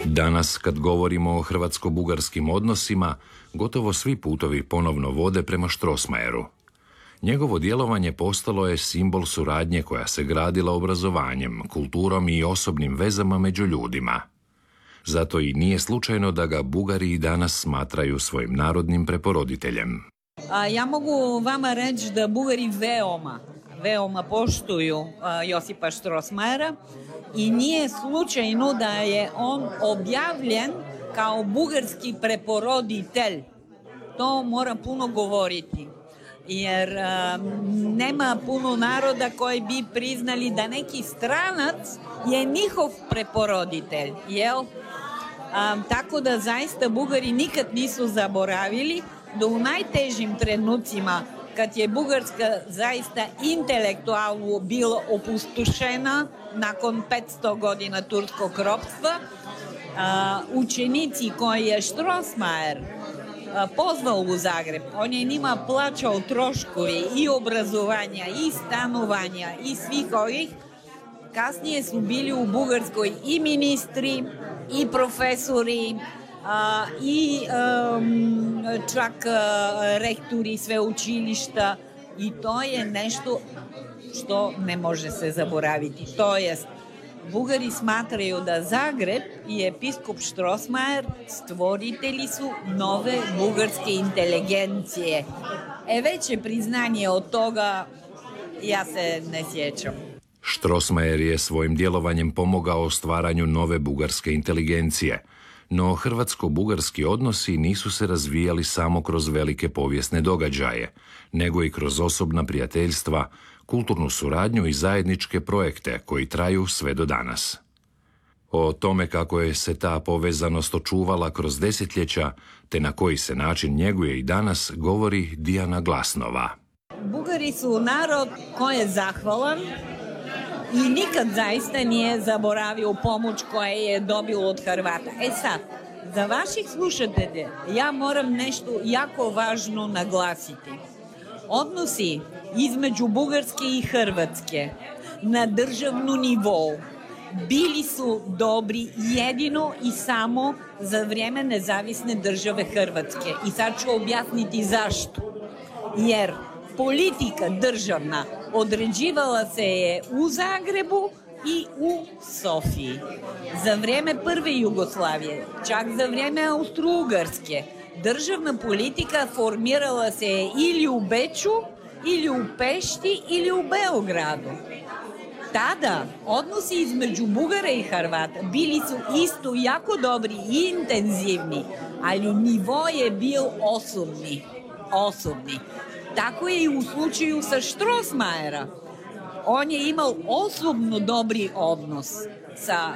Danas, kad govorimo o hrvatsko-bugarskim odnosima, gotovo svi putovi ponovno vode prema Strossmayeru. Njegovo djelovanje postalo je simbol suradnje koja se gradila obrazovanjem, kulturom i osobnim vezama među ljudima. Zato i nije slučajno da ga Bugari i danas smatraju svojim narodnim preporoditeljem. Ja mogu vama reći da Bugari veoma poštuju Josipa Strossmayera i nije slučajno da je on objavljen kao bugarski preporoditelj. To mora puno govoriti, jer nema puno naroda koji bi priznali da neki stranac je njihov preporoditelj, jel? Tako da zaista Bugari nikad nisu zaboravili da u najtežim trenucima, kad je Bugarska zaista intelektualno bila opustošena nakon 500 godina turskog ropstva, učenici koji je Strossmayer pozvao u Zagreb, on je njima plaćao troškove i obrazovanja i stanovanja i svih ovih. Kasnije su bili u Bugarskoj i ministri i profesori i čak rektori sveučilišta, i to je nešto što ne može se zaboraviti. To jest, Bugari smatraju da Zagreb i episkop Strossmayer stvoritelji su nove bugarske inteligencije. Veće priznanje od toga ja se ne sjećam. Strossmayer je svojim djelovanjem pomogao stvaranju nove bugarske inteligencije, no hrvatsko-bugarski odnosi nisu se razvijali samo kroz velike povijesne događaje, nego i kroz osobna prijateljstva, kulturnu suradnju i zajedničke projekte koji traju sve do danas. O tome kako je se ta povezanost očuvala kroz desetljeća, te na koji se način njeguje i danas, govori Dijana Glasnova. Bugari su narod koji je zahvalan i nikad zaista nije zaboravio pomoć koju je dobio od Hrvata. Sad, za vaših slušatelja ja moram nešto jako važno naglasiti. Odnosi između Bugarske i Hrvatske na državnom nivou bili su dobri jedino i samo za vrijeme nezavisne države Hrvatske. I sad ću objasniti zašto. Jer politika državna određivala se je u Zagrebu i u Sofiji. Za vrijeme prve Jugoslavije, čak za vrijeme Austro-Ugarske, državna politika formirala se je ili u Beču, ili u Pešti, ili u Beogradu. Tada odnosi između Bugara i Hrvata bili su isto jako dobri i intenzivni, ali nivo je bio osobni. Tako je i u slučaju sa Strossmayera. On je imao osobno dobri odnos sa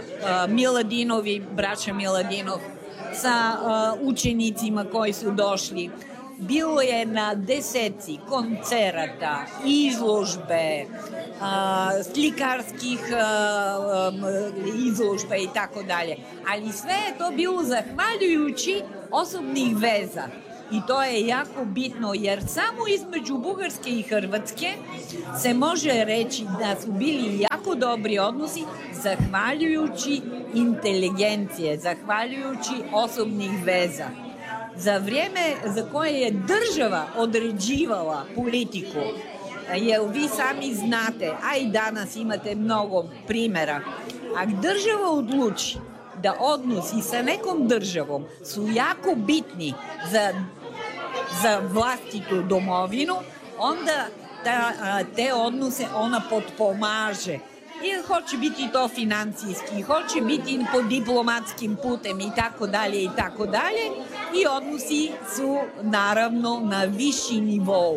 braća Miladinov, sa učenicima koji su došli. Bilo je na deseci koncerata, izložbe, slikarskih izložbe i tako dalje. Ali sve je to bilo zahvaljujući osobnih veza. I to je jako bitno, jer samo između Bugarske i Hrvatske se može reći da su bili jako dobri odnosi zahvaljujući inteligencije, zahvaljujući osobnih veza. Za vrijeme za koje je država određivala politiku, jer vi sami znate, a i danas imate mnogo primjera, ako država odluči da odnosi sa nekom državom su jako bitni za vlastitu domovinu, onda te odnose ona potpomaže. I hoće biti to financijski, hoće biti po diplomatskim putem i tako dalje. I odnosi su naravno na viši nivou.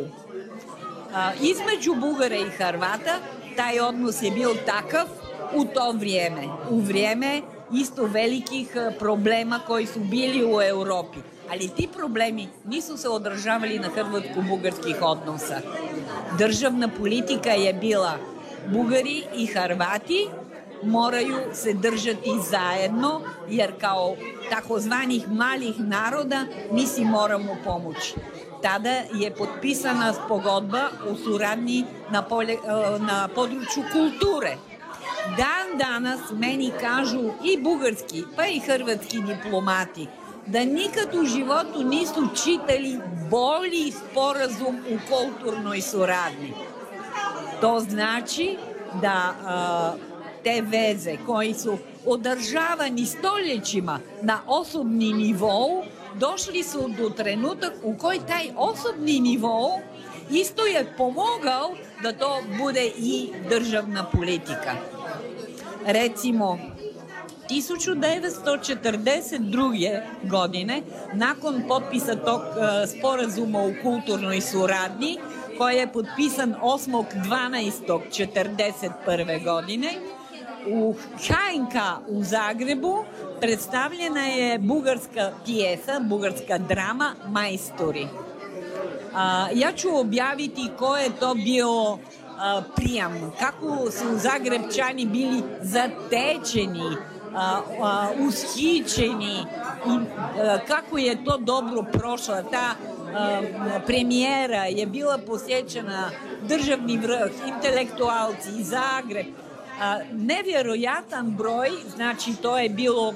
Između Bugara i Hrvata taj odnos je bio takav u to vrijeme. U vrijeme isto velikih problema koji su bili u Europi. Ali ti problemi nisu se održavali na hrvatsko-bugarskih odnosa. Državna politika je bila Bugari i Hrvati moraju se držati zajedno, jer kao takozvanih malih naroda mi si moramo pomoći. Tada je potpisana pogodba u suradnji na području kulture. Dan danas meni kažu i bugarski, pa i hrvatski diplomati, da nikad u životu nisu čitali bolji sporazum u kulturnoj suradnji. To znači da te veze koji su održavani stoljećima na osobni nivou, došli su do trenutak u koji taj osobni nivou isto je pomogao da to bude i državna politika. Recimo, 1942. godine, nakon potpisa tog sporazuma u kulturnoj suradnji, koji je potpisan 8.12.1941. godine, u HNK u Zagrebu predstavljena je bugarska pjesa, bugarska drama Majstori. Ja ću objaviti ko je to bio prijam, kako su Zagrebčani bili zatečeni, ushićeni i kako je to dobro prošla. Ta premijera je bila posjećena, državni vrh, intelektualci, Zagreb. Nevjerojatan broj, znači to je bilo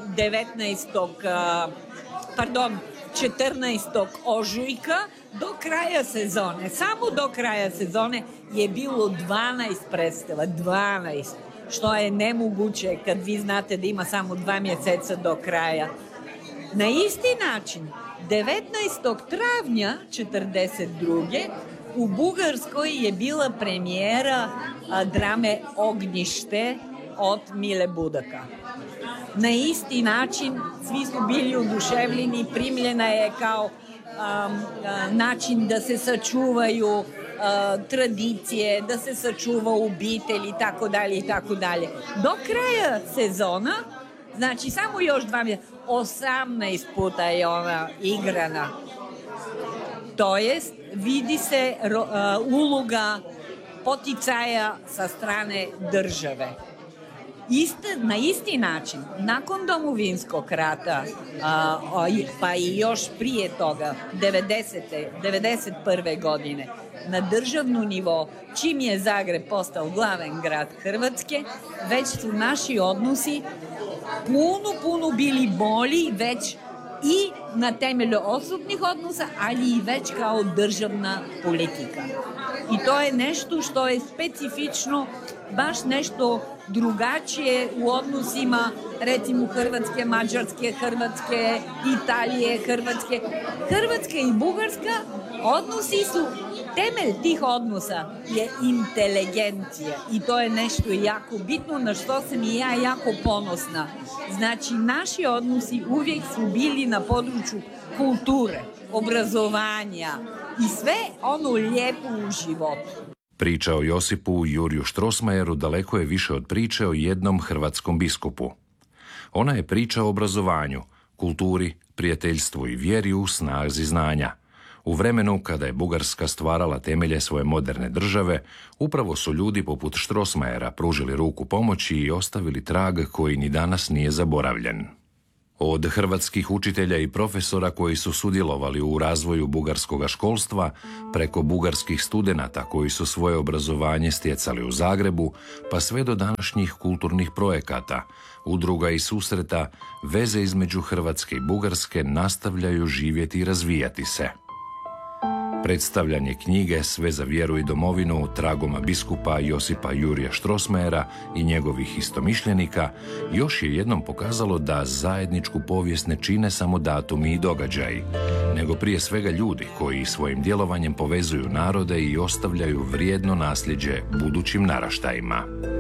14. ožujka do kraja sezone. Samo do kraja sezone je bilo 12 predstava, 12, što je nemoguće kad vi znate da ima samo 2 mjeseca do kraja. Na isti način, 19. travnja 1942. u Bugarskoj je bila premijera drame Ognjište od Mile Budaka. Na isti način svi su bili oduševljeni, primljena je kao način da se sačuvaju tradicije, da se sačuva obitelj i tako dalje i tako dalje. Do kraja sezona, znači samo još 2 mjeseca, 18 puta je ona igrana. To jest, vidi se uloga poticaja sa strane države. Na isti način, nakon Domovinskog rata, pa i još prije toga, 1991. godine, na državnu nivo, čim je Zagreb postao glavan grad Hrvatske, već su naši odnosi puno bili bolji, već i na temelju osobnih odnosa, ali i već kao državna politika. I to je nešto što je specifično, baš nešto drugačije u odnosima, recimo Hrvatske, Mađarske, Hrvatske, Italije, Hrvatske. Hrvatska i Bugarska odnosi su, temelj tih odnosa je inteligencija i to je nešto jako bitno na što sam i ja jako ponosna. Znači, naši odnosi uvijek su bili na području kulture, obrazovanja i sve ono lijepo u životu. Priča o Josipu Juriju Strossmayeru daleko je više od priče o jednom hrvatskom biskupu. Ona je priča o obrazovanju, kulturi, prijateljstvu i vjeri u snazi znanja. U vremenu kada je Bugarska stvarala temelje svoje moderne države, upravo su ljudi poput Strossmayera pružili ruku pomoći i ostavili trag koji ni danas nije zaboravljen. Od hrvatskih učitelja i profesora koji su sudjelovali u razvoju bugarskog školstva, preko bugarskih studenata koji su svoje obrazovanje stjecali u Zagrebu, pa sve do današnjih kulturnih projekata, udruga i susreta, veze između Hrvatske i Bugarske nastavljaju živjeti i razvijati se. Predstavljanje knjige Sve za vjeru i domovinu tragoma biskupa Josipa Jurija Strossmayera i njegovih istomišljenika još je jednom pokazalo da zajedničku povijest ne čine samo datumi i događaji, nego prije svega ljudi koji svojim djelovanjem povezuju narode i ostavljaju vrijedno nasljeđe budućim naraštajima.